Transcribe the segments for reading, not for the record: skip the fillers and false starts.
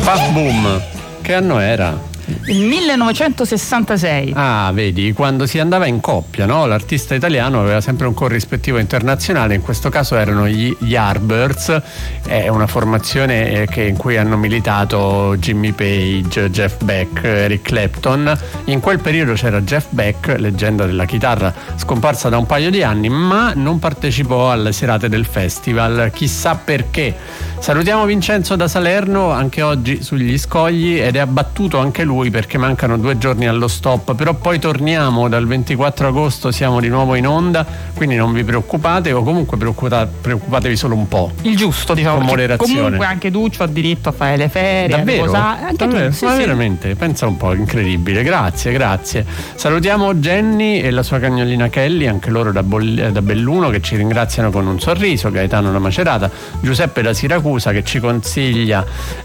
Puff Boom, che anno era? Il 1966. Ah, vedi, quando si andava in coppia, no? L'artista italiano aveva sempre un corrispettivo internazionale, in questo caso erano gli Yardbirds, è una formazione in cui hanno militato Jimmy Page, Jeff Beck, Eric Clapton. In quel periodo c'era Jeff Beck, leggenda della chitarra, scomparsa da un paio di anni, ma non partecipò alle serate del festival, chissà perché. Salutiamo Vincenzo da Salerno, anche oggi sugli scogli, ed è abbattuto anche lui perché mancano 2 giorni allo stop, però poi torniamo dal 24 agosto, siamo di nuovo in onda, quindi non vi preoccupate, o comunque preoccupatevi solo un po'. Il giusto, diciamo, con moderazione. Comunque anche Duccio ha diritto a fare le ferie, davvero? a riposare. Anche davvero? tu, sì, ma sì. Veramente, pensa un po', incredibile. Grazie. Salutiamo Jenny e la sua cagnolina Kelly, anche loro da Belluno, che ci ringraziano con un sorriso, Gaetano da Macerata, Giuseppe da Siracusa che ci consiglia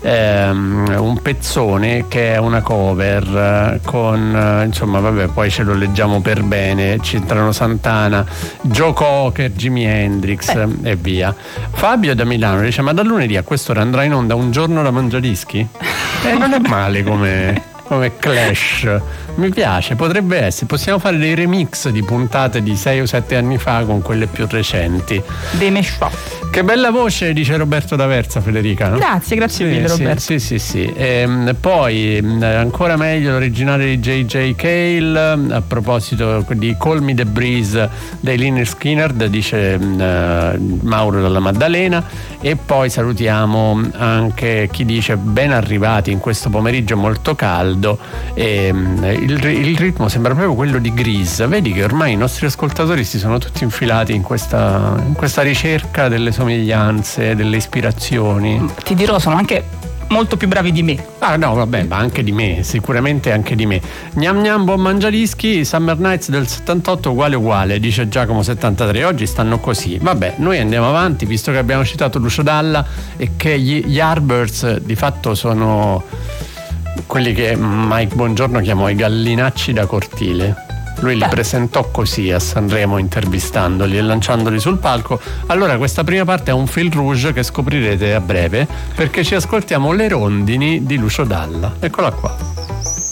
un pezzone che è una cover con insomma vabbè, poi ce lo leggiamo per bene, c'entrano Santana, Joe Cocker, Jimi Hendrix e via. Fabio da Milano dice: ma da lunedì a quest'ora andrà in onda Un giorno da Mangiadischi? Non è male come Clash, mi piace, potrebbe essere, possiamo fare dei remix di puntate di 6 o 7 anni fa con quelle più recenti. Dei mashup. Che bella voce, dice Roberto D'Aversa, Federica, no? Grazie mille, Roberto. Sì. Poi ancora meglio l'originale di J.J. Cale, a proposito di Call Me the Breeze dei Lynyrd Skynyrd, dice Mauro dalla Maddalena. E poi salutiamo anche chi dice: ben arrivati in questo pomeriggio molto caldo. Il ritmo sembra proprio quello di Grease. Vedi che ormai i nostri ascoltatori si sono tutti infilati in questa ricerca delle somiglianze, delle ispirazioni. Ti dirò, sono anche molto più bravi di me. Ah no, vabbè, ma anche di me, sicuramente anche di me. Gnam gnam buon mangiadischi, Summer Nights del 78 uguale, dice Giacomo 73. Oggi stanno così. Vabbè, noi andiamo avanti, visto che abbiamo citato Lucio Dalla e che gli Yardbirds di fatto sono quelli che Mike Bongiorno chiamò i gallinacci da cortile. Lui li presentò così a Sanremo, intervistandoli e lanciandoli sul palco. Allora questa prima parte è un fil rouge che scoprirete a breve, perché ci ascoltiamo Le rondini di Lucio Dalla. Eccola qua.